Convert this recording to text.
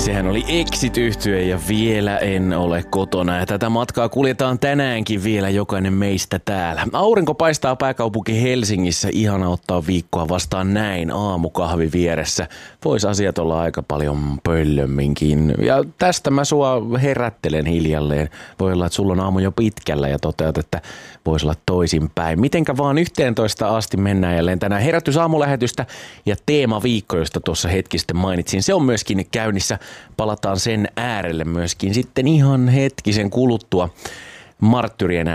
Sehän oli Exit-yhtye ja vielä en ole kotona. Ja tätä matkaa kuljetaan tänäänkin vielä jokainen meistä täällä. Aurinko paistaa pääkaupunki Helsingissä. Ihana ottaa viikkoa vastaan näin aamukahvi vieressä. Vois asiat olla aika paljon pöllömminkin. Ja tästä mä sua herättelen hiljalleen. Voi olla, että sulla on aamu jo pitkällä ja toteat, että voisi olla toisinpäin. Mitenkä vaan 11 asti mennään jälleen tänään herätysaamulähetystä ja teemaviikko, josta tuossa hetki sitten mainitsin. Se on myöskin käynnissä. Palataan sen äärelle myöskin sitten ihan hetkisen kuluttua. Marttyrien